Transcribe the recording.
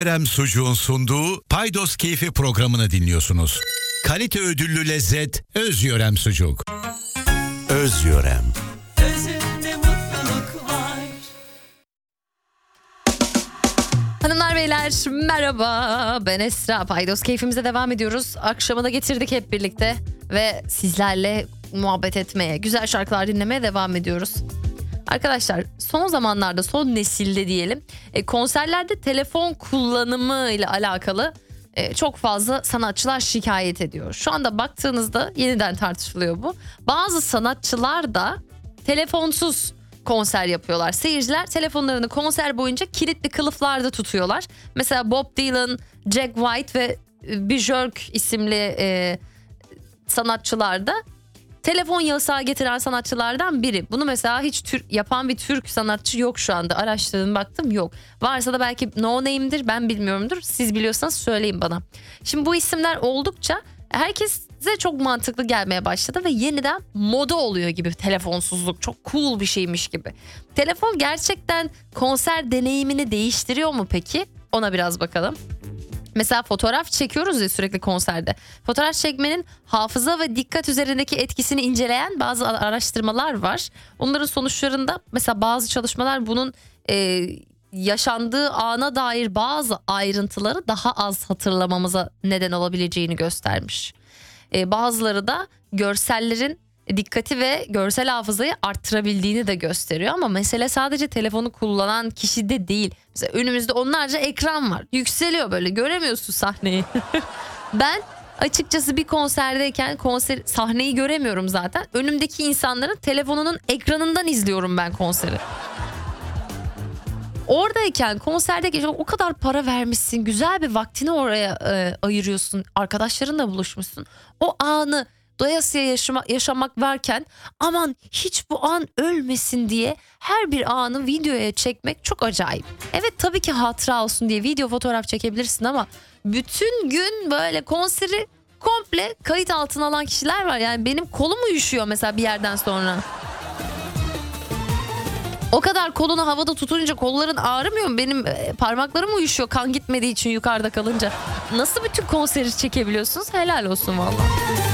Kerem Sucuğun sunduğu Paydos Keyfi programını dinliyorsunuz. Kalite ödüllü lezzet Özyörem Sucuk. Özyörem. Özünde mutluluk var. Hanımlar beyler merhaba, ben Esra. Paydos Keyfimize devam ediyoruz. Akşamı da getirdik hep birlikte ve sizlerle muhabbet etmeye, güzel şarkılar dinlemeye devam ediyoruz. Arkadaşlar son zamanlarda, son nesilde diyelim, konserlerde telefon kullanımı ile alakalı çok fazla sanatçılar şikayet ediyor. Şu anda baktığınızda yeniden tartışılıyor bu. Bazı sanatçılar da telefonsuz konser yapıyorlar. Seyirciler telefonlarını konser boyunca kilitli kılıflarda tutuyorlar. Mesela Bob Dylan, Jack White ve Björk isimli sanatçılar da telefon yasağı getiren sanatçılardan biri. Bunu mesela hiç yapan bir Türk sanatçı yok şu anda. Araştırdım, baktım, yok. Varsa da belki no name'dir, ben bilmiyorumdur. Siz biliyorsanız söyleyin bana. Şimdi bu isimler oldukça herkese çok mantıklı gelmeye başladı ve yeniden moda oluyor gibi telefonsuzluk. Çok cool bir şeymiş gibi. Telefon gerçekten konser deneyimini değiştiriyor mu peki? Ona biraz bakalım. Mesela fotoğraf çekiyoruz ya sürekli konserde. Fotoğraf çekmenin hafıza ve dikkat üzerindeki etkisini inceleyen bazı araştırmalar var. Onların sonuçlarında mesela bazı çalışmalar bunun yaşandığı ana dair bazı ayrıntıları daha az hatırlamamıza neden olabileceğini göstermiş. Bazıları da görsellerin dikkati ve görsel hafızayı arttırabildiğini de gösteriyor. Ama mesele sadece telefonu kullanan kişide değil. Mesela önümüzde onlarca ekran var. Yükseliyor, böyle göremiyorsun sahneyi. Ben açıkçası bir konserdeyken sahneyi göremiyorum zaten. Önümdeki insanların telefonunun ekranından izliyorum ben konseri. Oradayken, konserdeyken o kadar para vermişsin, güzel bir vaktini oraya ayırıyorsun, arkadaşlarınla buluşmuşsun. O anı doyasıya yaşamak varken aman hiç bu an ölmesin diye her bir anı videoya çekmek çok acayip. Evet, tabii ki hatıra olsun diye video fotoğraf çekebilirsin ama bütün gün böyle konseri komple kayıt altına alan kişiler var. Yani benim kolum uyuşuyor mesela bir yerden sonra. O kadar kolunu havada tutunca kolların ağrımıyor mu? Benim parmaklarım uyuşuyor kan gitmediği için yukarıda kalınca. Nasıl bütün konseri çekebiliyorsunuz? Helal olsun vallahi.